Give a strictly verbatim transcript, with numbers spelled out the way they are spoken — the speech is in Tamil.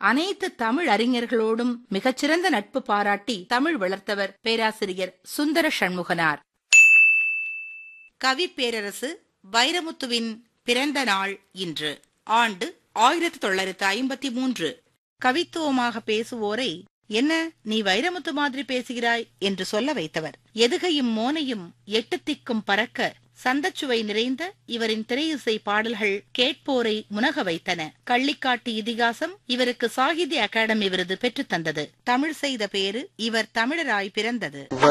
அனைத்து தமிழ் அறிஞர்களோடும் மிகச்சிறந்த நட்பு பாராட்டி தமிழ் வளர்த்தவர் பேராசிரியர் சுந்தர சண்முகனார். கவி பேரரசு வைரமுத்துவின் பிறந்த நாள் இன்று. ஆண்டு ஆயிரத்தி தொள்ளாயிரத்து ஐம்பத்தி மூன்று. கவித்துவமாக பேசுவோரை, என்ன நீ வைரமுத்து மாதிரி பேசுகிறாய் என்று சொல்ல வைத்தவர். எதுகையும் மோனையும் எட்டு திக்கும் பறக்க சந்தச்சுவை நிறைந்த இவரின் திரையிசை பாடல்கள் கேட்போரை முனக வைத்தன. கள்ளிக்காட்டு இதிகாசம் இவருக்கு சாகித்ய அகாடமி விருது பெற்றுத் தந்தது. தமிழ் செய்த பேரு இவர் தமிழராய் பிறந்தது.